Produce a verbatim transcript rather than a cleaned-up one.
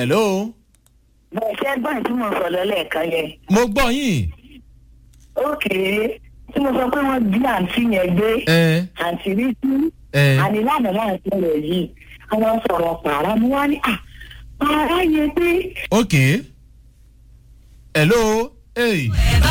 hello. bẹ́ẹ̀ ṣe gbọ́n tí mo sọ lọ́lẹ́ẹ̀kan yẹn. mo gbọ́ yín. ókè tí mo sọ pé wọ́n bí àǹtí yẹn gbé àǹtí rí sí àníláàmú náà sọ̀rọ̀ yìí àwọn sọ̀rọ̀ pààrà mo wá ní à pààrà yẹn pé. ok hello. Hey.